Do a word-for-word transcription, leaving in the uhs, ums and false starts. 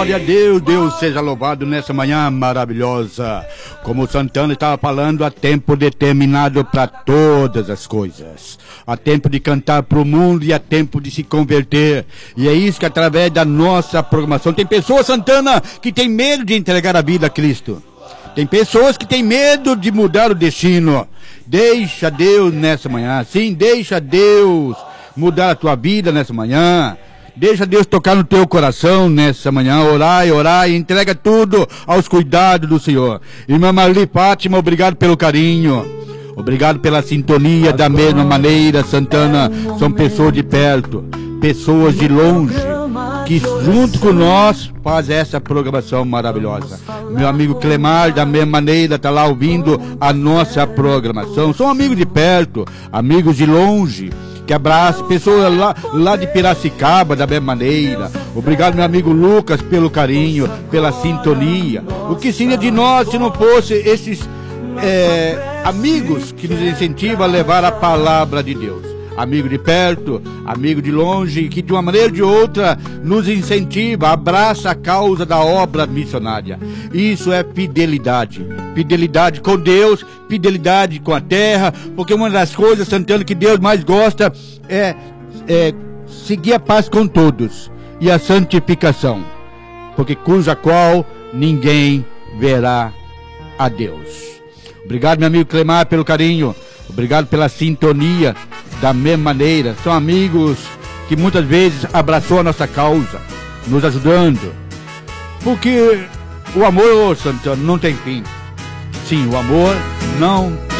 Glória a Deus, Deus seja louvado nessa manhã maravilhosa. Como o Santana estava falando, há tempo determinado para todas as coisas. Há tempo de cantar para o mundo e há tempo de se converter. E é isso que através da nossa programação, tem pessoas, Santana, que tem medo de entregar a vida a Cristo. Tem pessoas que têm medo de mudar o destino. Deixa Deus nessa manhã, sim, deixa Deus mudar a tua vida nessa manhã. Deixa Deus tocar no teu coração nessa manhã, orar e orar e entrega tudo aos cuidados do Senhor. Irmã Marli Fátima, obrigado pelo carinho, obrigado pela sintonia. Da mesma maneira, Santana, são pessoas de perto, pessoas de longe, que junto com nós faz essa programação maravilhosa. Meu amigo Clemar, da mesma maneira, está lá ouvindo a nossa programação. São amigos de perto, amigos de longe, que abraça, pessoas lá, lá de Piracicaba, da mesma maneira. Obrigado, meu amigo Lucas, pelo carinho, pela sintonia. O que seria de nós se não fosse esses é, amigos que nos incentivam a levar a palavra de Deus? Amigo de perto, amigo de longe, que de uma maneira ou de outra nos incentiva, abraça a causa da obra missionária. Isso é fidelidade. Fidelidade com Deus, fidelidade com a terra, porque uma das coisas, Santana, que Deus mais gosta é, é seguir a paz com todos e a santificação, porque cuja qual ninguém verá a Deus. Obrigado, meu amigo Clemar, pelo carinho, obrigado pela sintonia. Da mesma maneira, são amigos que muitas vezes abraçou a nossa causa, nos ajudando, porque o amor, Santana, não tem fim. Sim, o amor não tem